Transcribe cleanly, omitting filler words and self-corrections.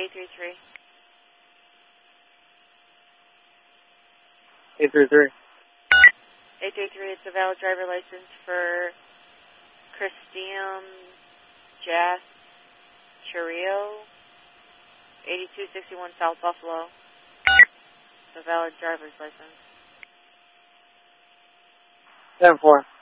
833. 833. 833, it's a valid driver license for Christian Jas Churio, 8261 South Buffalo. It's a valid driver's license. 10-4.